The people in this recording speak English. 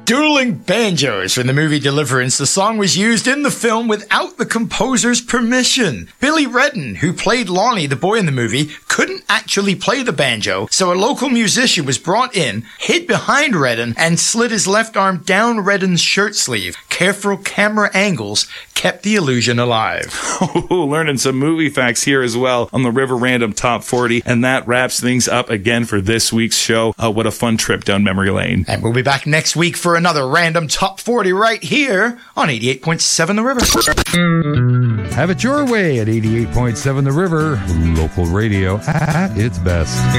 Dueling Banjos from the movie Deliverance. The song was used in the film without the composer's permission. Billy Redden, who played Lonnie, the boy in the movie, couldn't actually play the banjo, so a local musician was brought in, hid behind Redden, and slid his left arm down Redden's shirt sleeve. Careful camera angles kept the illusion alive. Learning some movie facts here as well on the River Random Top 40, and that wraps things up again for this week's show. What a fun trip down memory lane. And we'll be back next week for another Random Top 40 right here on 88.7 The River. Have it your way at 88.7 The River, local radio at its best.